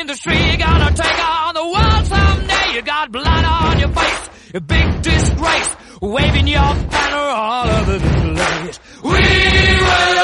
industry. You're gonna take on the world someday. You got blood on your face, a big disgrace, waving your banner all over the place. We will